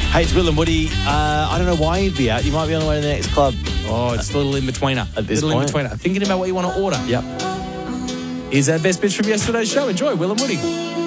Hey, it's Will and Woody. I don't know why you'd be out. You might be on the way to the next club. Oh, it's a little in-betweener. At this point. In-betweener. Thinking about what you want to order. Yep. Here's our best bits from yesterday's show. Enjoy, Will and Woody.